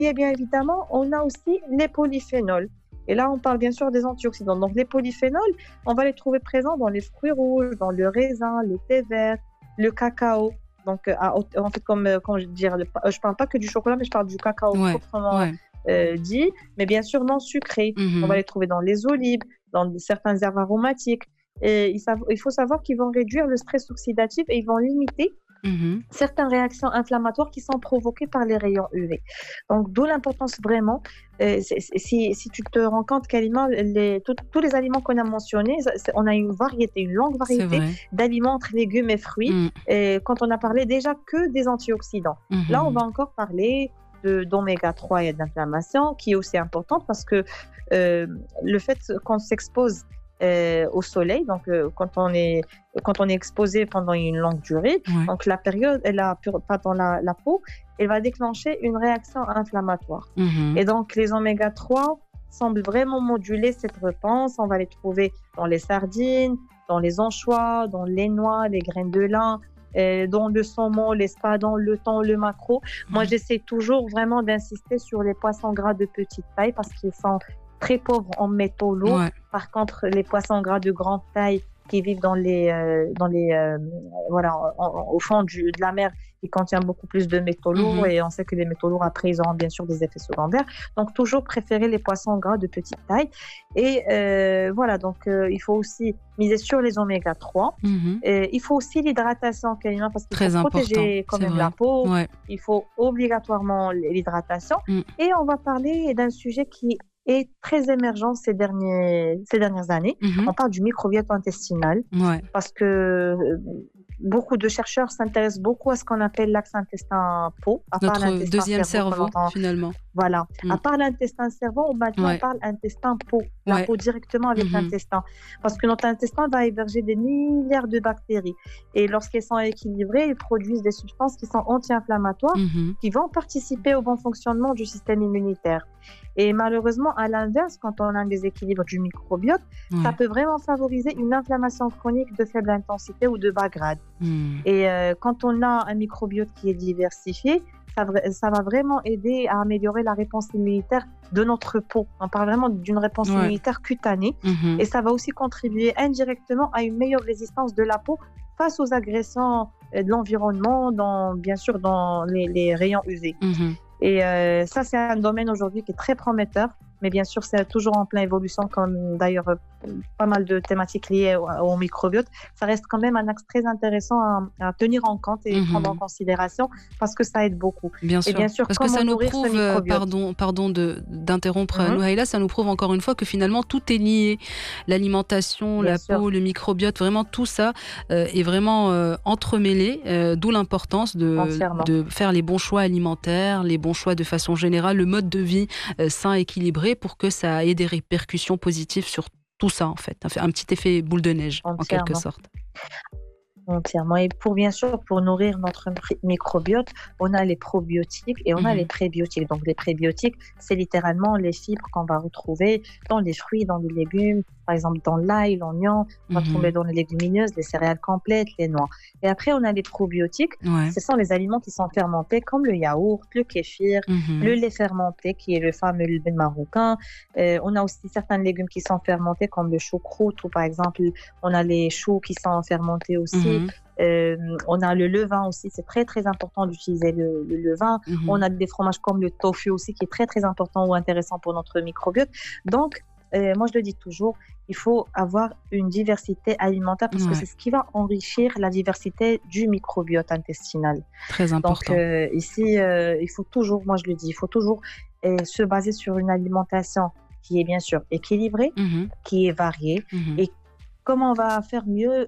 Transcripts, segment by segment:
Et bien évidemment, on a aussi les polyphénols. Et là, on parle bien sûr des antioxydants. Donc, les polyphénols, on va les trouver présents dans les fruits rouges, dans le raisin, le thé vert, le cacao. Donc, en fait, comme je dis, je parle pas que du chocolat, mais je parle du cacao Ouais, proprement ouais. dit, mais bien sûr non sucré. On va Mhm, les trouver dans les olives, dans certaines herbes aromatiques. Et il faut savoir qu'ils vont réduire le stress oxydatif et ils vont limiter mhm. certaines réactions inflammatoires qui sont provoquées par les rayons UV. Donc, d'où l'importance vraiment, si tu te rends compte qu'aliments, tous les aliments qu'on a mentionnés, on a une variété, une longue C'est variété vrai. d'aliments entre légumes et fruits, Mm, et quand on a parlé déjà que des antioxydants. Là, on mhm. va encore parler d'oméga 3 et d'inflammation, qui est aussi importante parce que le fait qu'on s'expose au soleil, donc quand on est exposé pendant une longue durée, Ouais. donc la période, pardon, la peau, elle va déclencher une réaction inflammatoire. Mhm, Et donc les oméga 3 semblent vraiment moduler cette réponse. On va les trouver dans les sardines, dans les anchois, dans les noix, les graines de lin, dans le saumon, l'espadon, le thon, le maquereau. Moi, mhm. j'essaie toujours vraiment d'insister sur les poissons gras de petite taille parce qu'ils sont très pauvres en métaux lourds. Ouais. Par contre, les poissons gras de grande taille qui vivent voilà, au fond de la mer, ils contiennent beaucoup plus de métaux lourds Mhm. et on sait que les métaux lourds, après, ils auront bien sûr des effets secondaires. Donc, toujours préférer les poissons gras de petite taille. Et voilà, donc il faut aussi miser sur les oméga 3. Mhm. Et il faut aussi l'hydratation, Kalima, parce qu'il faut Très important, protéger quand c'est même la vrai. peau. Ouais. Il faut obligatoirement l'hydratation. Mm. Et on va parler d'un sujet qui est très émergent ces dernières années. Mhm. On parle du microbiote intestinal Ouais. parce que beaucoup de chercheurs s'intéressent beaucoup à ce qu'on appelle l'axe intestin-peau, à part Notre l'intestin deuxième cerveau qu'on cerveau, entend. finalement. Voilà. Mm. À part l'intestin cerveau, maintenant on Ouais. parle intestin-peau, la Ouais. peau directement avec Mhm. l'intestin. Parce que notre intestin va héberger des milliards de bactéries. Et lorsqu'elles sont équilibrées, elles produisent des substances qui sont anti-inflammatoires, Mhm. qui vont participer au bon fonctionnement du système immunitaire. Et malheureusement, à l'inverse, quand on a un déséquilibre du microbiote, ça Ouais. peut vraiment favoriser une inflammation chronique de faible intensité ou de bas grade. Mm. Et quand on a un microbiote qui est diversifié, ça va vraiment aider à améliorer la réponse immunitaire de notre peau. On parle vraiment d'une réponse Ouais. immunitaire cutanée. Mhm. Et ça va aussi contribuer indirectement à une meilleure résistance de la peau face aux agressions de l'environnement, bien sûr dans les rayons UV. Mhm. Et ça, c'est un domaine aujourd'hui qui est très prometteur. Mais bien sûr, c'est toujours en pleine évolution, comme d'ailleurs pas mal de thématiques liées au microbiote. Ça reste quand même un axe très intéressant à tenir en compte et prendre en Mhm. considération parce que ça aide beaucoup. Bien Et sûr, bien sûr, parce que comment ça nous nourrir ce prouve, microbiote? pardon d'interrompre Mhm, Nouhaïla, ça nous prouve encore une fois que finalement tout est lié. L'alimentation, bien la sûr, peau, le microbiote, vraiment tout ça est vraiment entremêlé, d'où l'importance entièrement. de faire les bons choix alimentaires, les bons choix de façon générale, le mode de vie sain, équilibré pour que ça ait des répercussions positives sur tout ça en fait. Un petit effet boule de neige en quelque Entièrement. sorte. Entièrement. Et bien sûr, pour nourrir notre microbiote, on a les probiotiques et on a les Mhm. prébiotiques. Donc, les prébiotiques, c'est littéralement les fibres qu'on va retrouver dans les fruits, dans les légumes, par exemple dans l'ail, l'oignon, on va trouver Mhm. dans les légumineuses, les céréales complètes, les noix. Et après, on a les probiotiques. Ouais. Ce sont les aliments qui sont fermentés, comme le yaourt, le kéfir, le Mhm. lait fermenté, qui est le fameux lait marocain. On a aussi certains légumes qui sont fermentés, comme le choucroute, ou par exemple, on a les choux qui sont fermentés aussi. Mhm. On a le levain aussi, c'est très très important d'utiliser le levain. On Mhm. a des fromages comme le tofu aussi qui est très très important ou intéressant pour notre microbiote. Donc, moi je le dis toujours, il faut avoir une diversité alimentaire parce que Ouais, c'est ce qui va enrichir la diversité du microbiote intestinal. très Donc important. ici, il faut toujours, moi je le dis, il faut toujours se baser sur une alimentation qui est bien sûr équilibrée, Mhm. qui est variée. Mhm. Et comment on va faire mieux?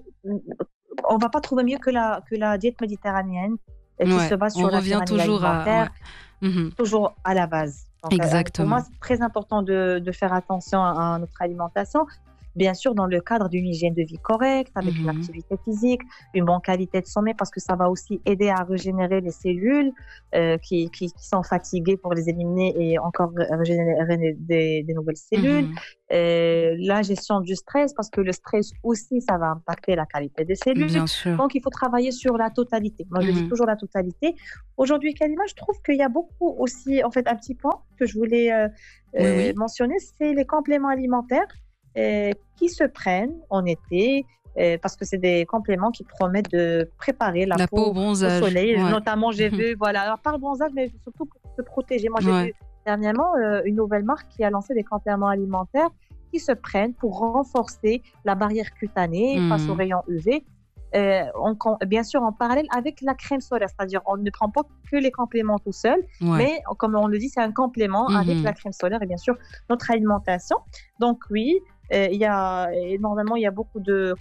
On va pas trouver mieux que la diète méditerranéenne qui se Ouais, base on sur la revient pyramide toujours à alimentaire, ouais. Mmh. toujours à la base. Donc, pour moi, Exactement. c'est très important de faire attention à notre alimentation. bien sûr dans le cadre d'une hygiène de vie correcte, avec une activité physique, une bonne qualité de sommeil, parce que ça va aussi aider à régénérer les cellules qui sont fatiguées pour les éliminer et encore régénérer des nouvelles cellules. La gestion du stress, parce que le stress aussi, ça va impacter la qualité des cellules. Bien sûr. Donc, il faut travailler sur la totalité. Moi, je dis toujours la totalité. Aujourd'hui, Kalima, je trouve qu'il y a beaucoup aussi, en fait, un petit point que je voulais mentionner, c'est les compléments alimentaires qui se prennent en été, parce que c'est des compléments qui promettent de préparer la peau au au bronzage. soleil. Notamment, j'ai vu, voilà, alors, pas le bronzage, mais surtout pour se protéger. Moi, j'ai vu dernièrement une nouvelle marque qui a lancé des compléments alimentaires qui se prennent pour renforcer la barrière cutanée face aux rayons UV. Bien sûr, en parallèle avec la crème solaire, c'est-à-dire on ne prend pas que les compléments tout seul, mais comme on le dit, c'est un complément avec la crème solaire et bien sûr notre alimentation. Donc oui, il y a normalement il y a beaucoup de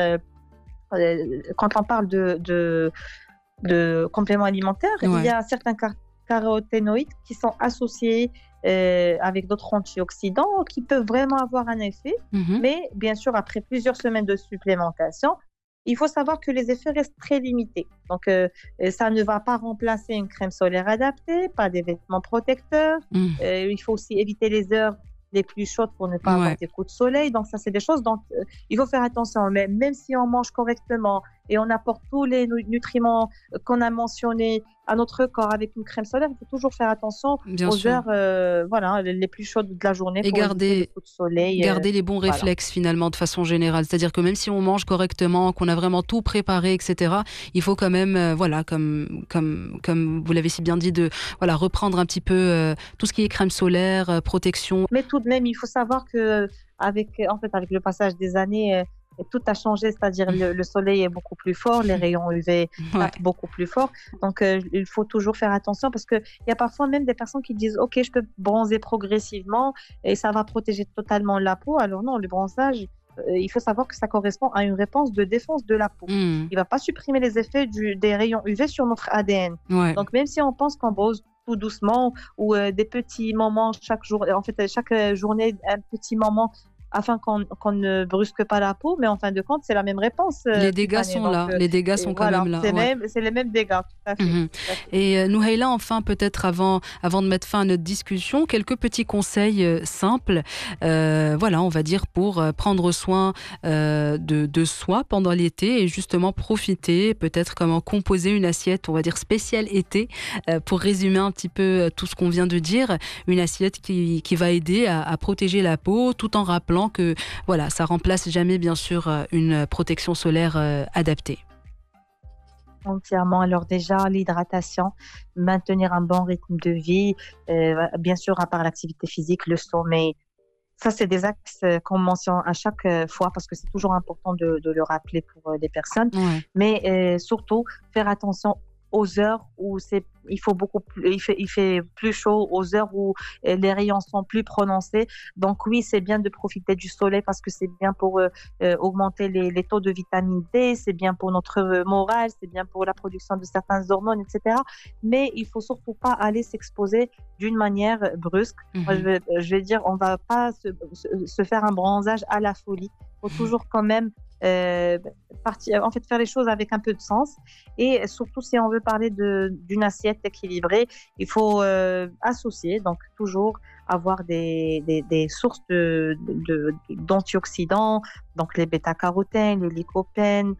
quand on parle de compléments alimentaires, il y a certains caroténoïdes qui sont associés avec d'autres antioxydants qui peuvent vraiment avoir un effet, mais bien sûr après plusieurs semaines de supplémentation, il faut savoir que les effets restent très limités. Donc, ça ne va pas remplacer une crème solaire adaptée, pas des vêtements protecteurs. Il faut aussi éviter les heures les plus chaudes pour ne pas avoir des coups de soleil. Donc, ça, c'est des choses dont il faut faire attention. Mais même si on mange correctement et on apporte tous les nutriments qu'on a mentionnés à notre corps avec une crème solaire, il faut toujours faire attention aux heures les plus chaudes de la journée et pour éviter les coups de soleil. Garder les bons réflexes finalement de façon générale. C'est-à-dire que même si on mange correctement, qu'on a vraiment tout préparé, etc., il faut quand même, comme vous l'avez si bien dit, reprendre un petit peu tout ce qui est crème solaire, protection. Mais tout de même, il faut savoir que avec le passage des années, tout a changé, c'est-à-dire le soleil est beaucoup plus fort, les rayons UV tapent beaucoup plus fort. Donc, il faut toujours faire attention parce qu'il y a parfois même des personnes qui disent « Ok, je peux bronzer progressivement et ça va protéger totalement la peau ». Alors non, le bronzage, il faut savoir que ça correspond à une réponse de défense de la peau. Il ne va pas supprimer les effets des rayons UV sur notre ADN. Donc, même si on pense qu'on bronze tout doucement ou des petits moments chaque jour, chaque journée, un petit moment afin qu'on ne brusque pas la peau, mais en fin de compte, c'est la même réponse. Les dégâts sont là, les dégâts sont quand même là. C'est les mêmes dégâts, tout à fait. Et Nouhaila, enfin, peut-être avant de mettre fin à notre discussion, quelques petits conseils simples, on va dire, pour prendre soin de soi pendant l'été et justement profiter, peut-être comment composer une assiette, on va dire, spéciale été, pour résumer un petit peu tout ce qu'on vient de dire, une assiette qui va aider à protéger la peau tout en rappelant que ça remplace jamais bien sûr une protection solaire adaptée. Entièrement. Alors déjà, l'hydratation, maintenir un bon rythme de vie, bien sûr à part l'activité physique, le sommeil. Ça, c'est des axes qu'on mentionne à chaque fois parce que c'est toujours important de le rappeler pour les personnes. Mais surtout, faire attention aux heures où il fait plus chaud, aux heures où les rayons sont plus prononcés. Donc oui, c'est bien de profiter du soleil parce que c'est bien pour augmenter les taux de vitamine D, c'est bien pour notre morale, c'est bien pour la production de certaines hormones, etc. Mais il faut surtout pas aller s'exposer d'une manière brusque. Moi, je vais dire, on va pas se faire un bronzage à la folie. Il faut toujours quand même faire les choses avec un peu de sens et surtout si on veut parler d'une assiette équilibrée, il faut associer, donc toujours avoir des sources d'antioxydants, donc les bêta-carotènes, les lycopènes,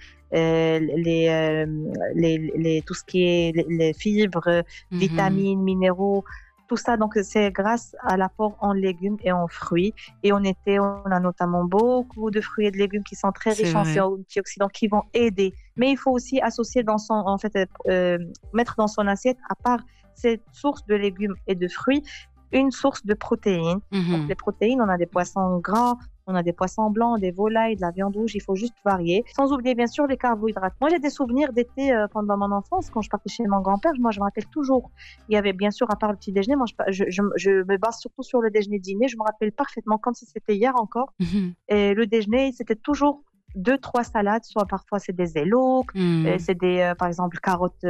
tout ce qui est les fibres, vitamines, minéraux. Tout ça, donc, c'est grâce à l'apport en légumes et en fruits. Et en été, on a notamment beaucoup de fruits et de légumes qui sont très riches en antioxydants qui vont aider. Mais il faut aussi associer mettre dans son assiette, à part cette source de légumes et de fruits, une source de protéines. Donc, les protéines, on a des poissons gras, on a des poissons blancs, des volailles, de la viande rouge, il faut juste varier. Sans oublier, bien sûr, les carbohydrates. Moi, j'ai des souvenirs d'été pendant mon enfance, quand je partais chez mon grand-père. Moi, je me rappelle toujours. Il y avait, bien sûr, à part le petit déjeuner, moi, je me base surtout sur le déjeuner-dîner. Je me rappelle parfaitement, comme si c'était hier encore. Et le déjeuner, c'était toujours 2-3 salades, soit parfois c'est des éloques, c'est des, par exemple, carottes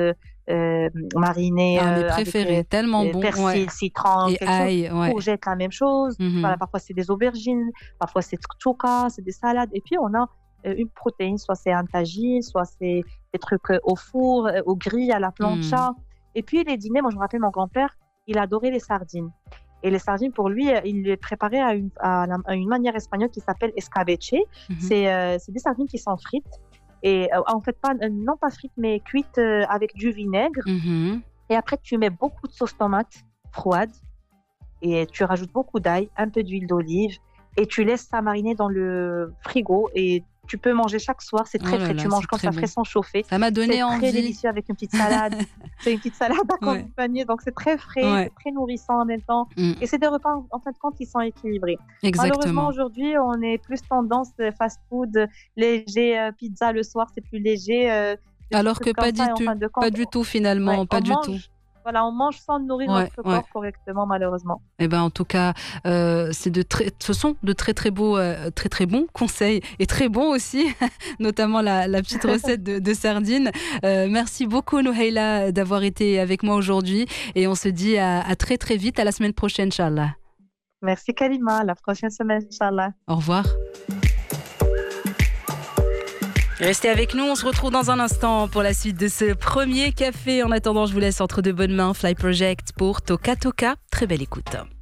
marinés mes avec préférés, tellement bon. persil, citron, Et quelque chose. ail, Courgettes, la même chose. Voilà, parfois c'est des aubergines, parfois c'est tchouka, c'est des salades. Et puis on a une protéine, soit c'est un tagine, soit c'est des trucs au four, au grill, à la plancha. Et puis les dîners, moi je me rappelle mon grand-père, il adorait les sardines. Et les sardines, pour lui, il les préparait à une manière espagnole qui s'appelle escabeche. C'est des sardines qui sont frites. Et en fait, non pas frites, mais cuites avec du vinaigre. Et après, tu mets beaucoup de sauce tomate froide. Et tu rajoutes beaucoup d'ail, un peu d'huile d'olive. Et tu laisses ça mariner dans le frigo. Et tu peux manger chaque soir. C'est très frais. Tu manges quand ça frais sans chauffer. Ça m'a donné envie. C'est très délicieux avec une petite salade. C'est une petite salade accompagnée. Donc, c'est très frais, c'est très nourrissant en même temps. Et c'est des repas, en fin de compte, qui sont équilibrés. Exactement. Malheureusement, aujourd'hui, on est plus tendance fast-food, léger, pizza le soir, c'est plus léger. Alors que pas du tout. Pas du tout, finalement. Pas du tout. Voilà, on mange sans nourrir notre corps correctement, malheureusement. Eh ben, en tout cas, ce sont de très très beaux, très très bons conseils et très bons aussi, notamment la petite recette de sardines. Merci beaucoup, Nouhaila, d'avoir été avec moi aujourd'hui et on se dit à très très vite, à la semaine prochaine, Inch'Allah. Merci Kalima, à la prochaine semaine, Inch'Allah. Au revoir. Restez avec nous, on se retrouve dans un instant pour la suite de ce premier café. En attendant, je vous laisse entre de bonnes mains. Fly Project pour Toka Toka. Très belle écoute.